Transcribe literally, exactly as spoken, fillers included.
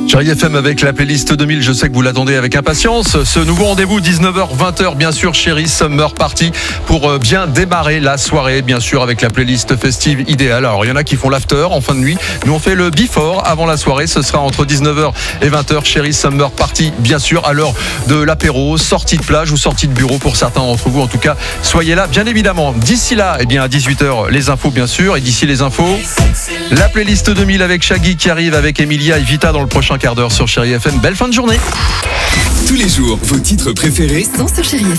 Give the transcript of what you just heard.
Chérie F M avec la playlist deux mille, je sais que vous l'attendez avec impatience. Ce nouveau rendez-vous dix-neuf heures vingt heures bien sûr, Chérie Summer Party, pour bien démarrer la soirée bien sûr avec la playlist festive idéale. Alors il y en a qui font l'after en fin de nuit, nous on fait le before avant la soirée, ce sera entre dix-neuf heures et vingt heures, Chérie Summer Party bien sûr, à l'heure de l'apéro, sortie de plage ou sortie de bureau pour certains d'entre vous, en tout cas soyez là bien évidemment. D'ici là, eh bien à dix-huit heures les infos bien sûr, et d'ici les infos, la playlist deux mille avec Shaggy qui arrive avec Emilia et Vita dans le prochain quart d'heure sur Chérie F M. Belle fin de journée. Tous les jours, vos titres préférés sont sur Chérie F M.